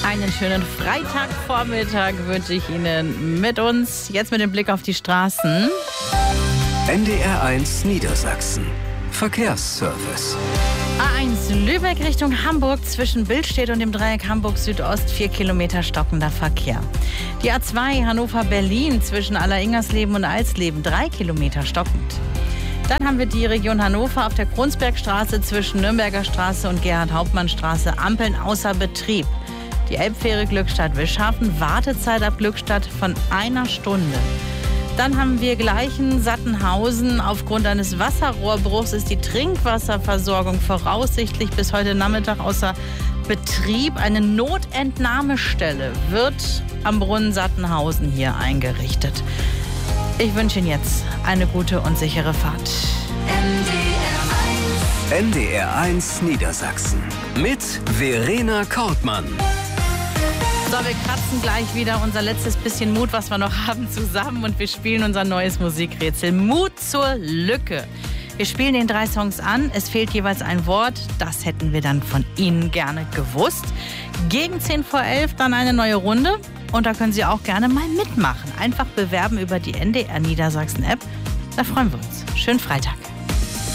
Einen schönen Freitagvormittag wünsche ich Ihnen mit uns. Jetzt mit dem Blick auf die Straßen. NDR1 Niedersachsen. Verkehrsservice. A1 Lübeck Richtung Hamburg zwischen Billstedt und dem Dreieck Hamburg Südost 4 Kilometer stockender Verkehr. Die A2 Hannover-Berlin zwischen Alleringers-Leben und Alsleben 3 Kilometer stockend. Dann haben wir die Region Hannover auf der Kronsbergstraße zwischen Nürnberger Straße und Gerhard-Hauptmann-Straße Ampeln außer Betrieb. Die Elbfähre Glückstadt-Wischhafen, Wartezeit ab Glückstadt von 1 Stunde. Dann haben wir Gleichen-Sattenhausen. Aufgrund eines Wasserrohrbruchs ist die Trinkwasserversorgung voraussichtlich bis heute Nachmittag außer Betrieb. Eine Notentnahmestelle wird am Brunnen Sattenhausen hier eingerichtet. Ich wünsche Ihnen jetzt eine gute und sichere Fahrt. NDR1 Niedersachsen mit Verena Kortmann. So, wir kratzen gleich wieder unser letztes bisschen Mut, was wir noch haben, zusammen und wir spielen unser neues Musikrätsel. Mut zur Lücke. Wir spielen den 3 Songs an. Es fehlt jeweils ein Wort. Das hätten wir dann von Ihnen gerne gewusst. Gegen 10 vor 11 dann eine neue Runde. Und da können Sie auch gerne mal mitmachen. Einfach bewerben über die NDR Niedersachsen App. Da freuen wir uns. Schönen Freitag.